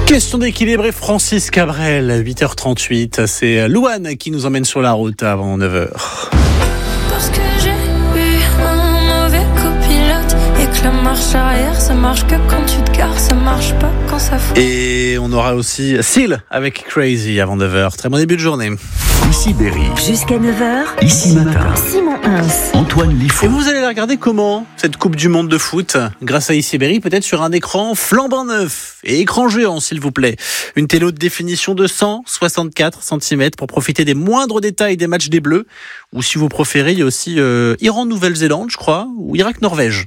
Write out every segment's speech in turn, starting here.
Question d'équilibrer Francis Cabrel, 8h38. C'est Louane qui nous emmène sur la route avant 9h. Parce que j'ai eu un mauvais copilote et que la marche arrière, ça marche que quand tu te gares, ça marche pas quand ça fout. Et on aura aussi Seal avec Crazy avant 9h. Très bon début de journée. Ici Berry. Jusqu'à 9h. Ici Matin. Simon Hins. Antoine Liffaut. Et vous allez la regarder comment, cette Coupe du Monde de foot? Grâce à Ici Berry, peut-être sur un écran flambant neuf et écran géant, s'il vous plaît. Une télé haute définition de 164 cm pour profiter des moindres détails des matchs des Bleus. Ou si vous préférez, il y a aussi Iran-Nouvelle-Zélande, je crois, ou Irak-Norvège.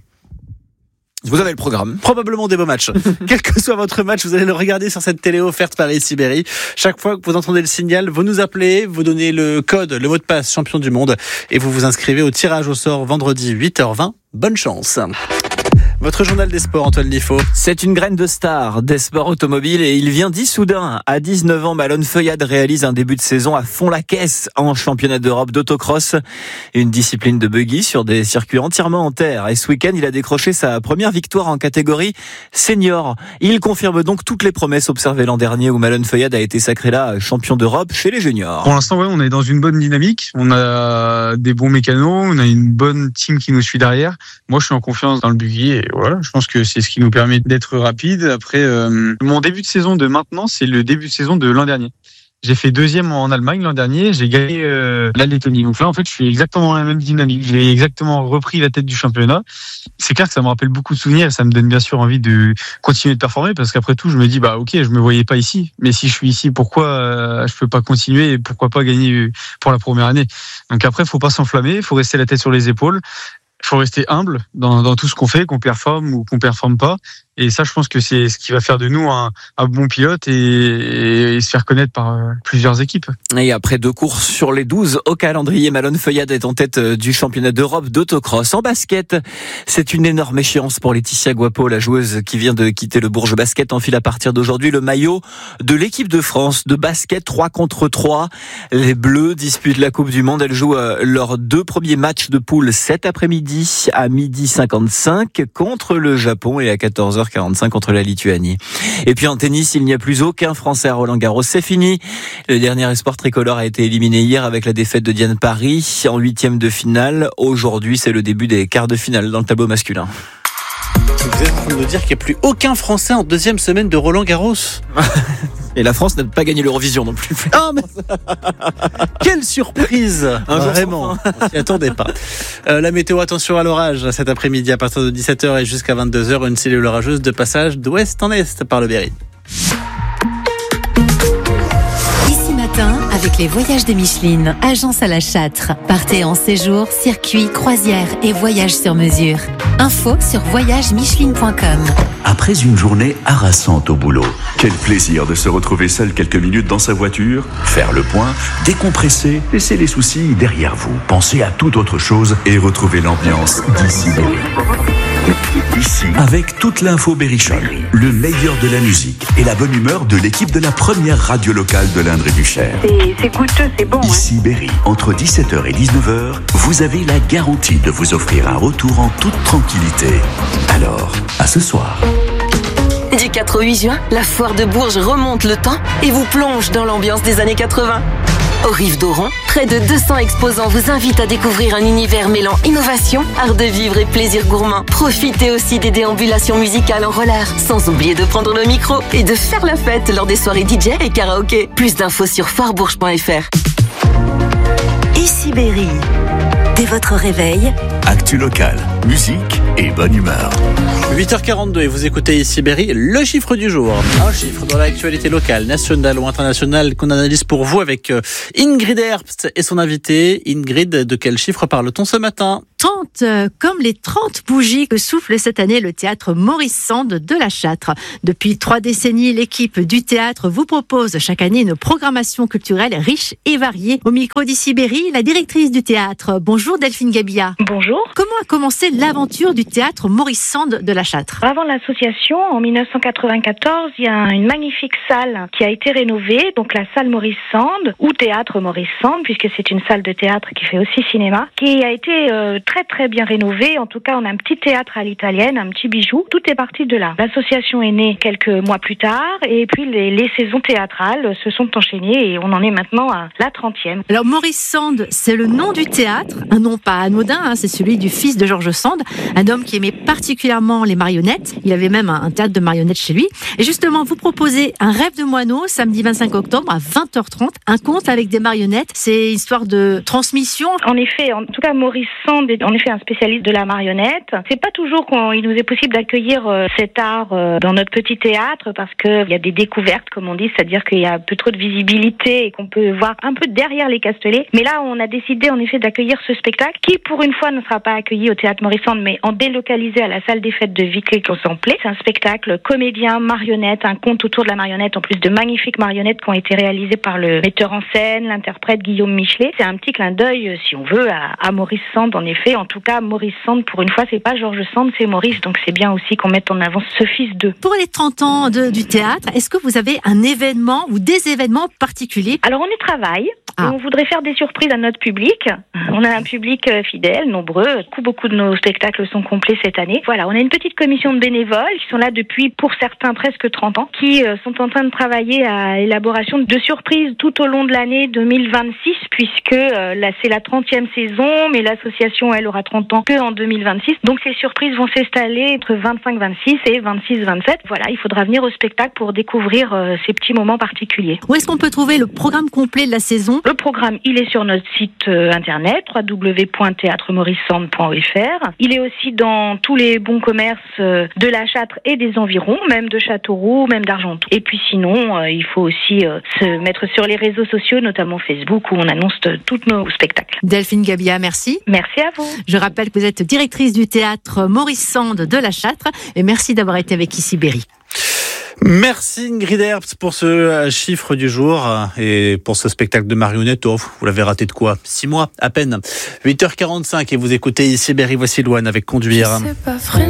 Vous avez le programme. Probablement des beaux matchs. Quel que soit votre match, vous allez le regarder sur cette télé offerte par Ici Berry. Chaque fois que vous entendez le signal, vous nous appelez, vous donnez le code, le mot de passe champion du monde et vous vous inscrivez au tirage au sort vendredi 8h20. Bonne chance. Votre journal des sports, Antoine Liffaut. C'est une graine de star des sports automobiles et il vient d'Issoudun. À 19 ans, Malone Feuillade réalise un début de saison à fond la caisse en championnat d'Europe d'autocross. Une discipline de buggy sur des circuits entièrement en terre. Et ce week-end, il a décroché sa première victoire en catégorie senior. Il confirme donc toutes les promesses observées l'an dernier où Malone Feuillade a été sacré là champion d'Europe chez les juniors. Pour l'instant, on est dans une bonne dynamique. On a des bons mécanos, on a une bonne team qui nous suit derrière. Moi, je suis en confiance dans le buggy et voilà, je pense que c'est ce qui nous permet d'être rapide. Après, mon début de saison de maintenant, c'est le début de saison de l'an dernier. J'ai fait 2e en Allemagne l'an dernier, j'ai gagné la Lettonie. Donc là, en fait, je suis exactement dans la même dynamique. J'ai exactement repris la tête du championnat. C'est clair que ça me rappelle beaucoup de souvenirs et ça me donne bien sûr envie de continuer de performer parce qu'après tout, je me dis, ok, je me voyais pas ici. Mais si je suis ici, pourquoi je peux pas continuer et pourquoi pas gagner pour la première année? Donc après, faut pas s'enflammer, faut rester la tête sur les épaules. Il faut rester humble dans tout ce qu'on fait, qu'on performe ou qu'on performe pas. Et ça, je pense que c'est ce qui va faire de nous un bon pilote et se faire connaître par plusieurs équipes. Et après 2 courses sur les 12 au calendrier, Malone Feuillade est en tête du championnat d'Europe d'autocross. En basket, c'est une énorme échéance pour Laetitia Guapo, la joueuse qui vient de quitter le Bourges Basket, enfile à partir d'aujourd'hui le maillot de l'équipe de France de basket 3 contre 3. Les Bleus disputent la Coupe du Monde. Elles jouent leurs 2 premiers matchs de poule cet après-midi à 12h55 contre le Japon et à 14h45 contre la Lituanie. Et puis en tennis, il n'y a plus aucun Français à Roland-Garros. C'est fini. Le dernier espoir tricolore a été éliminé hier avec la défaite de Diane Paris en 8e de finale. Aujourd'hui, c'est le début des quarts de finale dans le tableau masculin. Vous êtes en train de nous dire qu'il n'y a plus aucun Français en 2e semaine de Roland-Garros. Et la France n'a pas gagné l'Eurovision non plus. Ah, mais quelle surprise! Vraiment, on s'y attendait pas. La météo, attention à l'orage cet après-midi à partir de 17h et jusqu'à 22h, une cellule orageuse de passage d'ouest en est par le Berry. Ici Matin, avec les voyages de Micheline, agence à la Châtre. Partez en séjour, circuit, croisière et voyage sur mesure. Info sur voyagemicheline.com. Après une journée harassante au boulot, quel plaisir de se retrouver seul quelques minutes dans sa voiture, faire le point, décompresser, laisser les soucis derrière vous, penser à toute autre chose et retrouver l'ambiance d'Ici Berry. Ici, avec toute l'info Berrichon, le meilleur de la musique et la bonne humeur de l'équipe de la première radio locale de l'Indre et du Cher. C'est goûteux, c'est bon. Ici Berry, entre 17h et 19h, vous avez la garantie de vous offrir un retour en toute tranquillité. Alors, à ce soir. Du 4 au 8 juin, la foire de Bourges remonte le temps et vous plonge dans l'ambiance des années 80. Au Rive d'Oron, près de 200 exposants vous invitent à découvrir un univers mêlant innovation, art de vivre et plaisir gourmand. Profitez aussi des déambulations musicales en roller, sans oublier de prendre le micro et de faire la fête lors des soirées DJ et karaoké. Plus d'infos sur foirebourges.fr. Ici Berry. Dès votre réveil, actu locale, musique et bonne humeur. 8h42 et vous écoutez Ici Berry, le chiffre du jour. Un chiffre dans l'actualité locale, nationale ou internationale qu'on analyse pour vous avec Ingrid Herbst et son invité. Ingrid, de quel chiffre parle-t-on ce matin ? 30, comme les 30 bougies que souffle cette année le théâtre Maurice Sand de la Châtre. Depuis 3 décennies, l'équipe du théâtre vous propose chaque année une programmation culturelle riche et variée. Au micro d'Ici Berry, la directrice du théâtre. Bonjour Delphine Gabilla. Bonjour. Comment a commencé l'aventure du théâtre Maurice Sand de la Châtre ? Avant l'association, en 1994, il y a une magnifique salle qui a été rénovée, donc la salle Maurice Sand, ou théâtre Maurice Sand, puisque c'est une salle de théâtre qui fait aussi cinéma, qui a été très très bien rénové. En tout cas, on a un petit théâtre à l'italienne, un petit bijou. Tout est parti de là. L'association est née quelques mois plus tard et puis les saisons théâtrales se sont enchaînées et on en est maintenant à la 30e. Alors Maurice Sand, c'est le nom du théâtre, un nom pas anodin, c'est celui du fils de Georges Sand, un homme qui aimait particulièrement les marionnettes. Il avait même un théâtre de marionnettes chez lui. Et justement, vous proposez Un rêve de moineau, samedi 25 octobre à 20h30, un conte avec des marionnettes. C'est une histoire de transmission. En effet, en tout cas, Maurice Sand est en effet un spécialiste de la marionnette. C'est pas toujours qu'il nous est possible d'accueillir cet art dans notre petit théâtre parce qu'il y a des découvertes, comme on dit, c'est-à-dire qu'il y a un peu trop de visibilité et qu'on peut voir un peu derrière les Castellets. Mais là, on a décidé en effet d'accueillir ce spectacle qui, pour une fois, ne sera pas accueilli au théâtre Maurice Sand, mais en délocalisé à la salle des fêtes de Vic-les-Contemplés. C'est un spectacle comédien, marionnette, un conte autour de la marionnette, en plus de magnifiques marionnettes qui ont été réalisées par le metteur en scène, l'interprète Guillaume Michelet. C'est un petit clin d'œil, si on veut, à Maurice Sand, en effet. En tout cas, Maurice Sand, pour une fois, c'est pas Georges Sand, c'est Maurice, donc c'est bien aussi qu'on mette en avant ce fils d'eux. Pour les 30 ans du théâtre, est-ce que vous avez un événement ou des événements particuliers? Alors, on y travaille. On voudrait faire des surprises à notre public. On a un public fidèle, nombreux. Beaucoup de nos spectacles sont complets cette année. Voilà, on a une petite commission de bénévoles qui sont là depuis, pour certains, presque 30 ans, qui sont en train de travailler à l'élaboration de surprises tout au long de l'année 2026, puisque là, c'est la 30e saison, mais l'association, elle, aura 30 ans que en 2026. Donc, ces surprises vont s'installer entre 25-26 et 26-27. Voilà, il faudra venir au spectacle pour découvrir ces petits moments particuliers. Où est-ce qu'on peut trouver le programme complet de la saison? Le programme, il est sur notre site internet www.theatremorissand.fr. Il est aussi dans tous les bons commerces de la Châtre et des environs, même de Châteauroux, même d'Argenton. Et puis sinon, il faut aussi se mettre sur les réseaux sociaux, notamment Facebook, où on annonce tous nos spectacles. Delphine Gabia, merci. Merci à vous. Je rappelle que vous êtes directrice du théâtre Maurice Sand de la Châtre et merci d'avoir été avec Ici Berry. Merci Ingrid Herbst pour ce chiffre du jour et pour ce spectacle de marionnettes. Oh, vous l'avez raté de quoi? 6 mois à peine. 8h45 et vous écoutez Ici Berry, voici Louane avec Conduire.